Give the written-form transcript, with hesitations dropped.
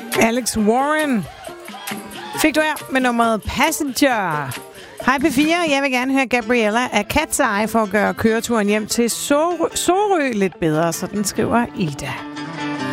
Alex Warren fik du her med nummeret Passenger. Hej P4, jeg vil gerne høre Gabriella af Cat's Eye for at gøre køreturen hjem til Sorø lidt bedre, så den skriver Ida.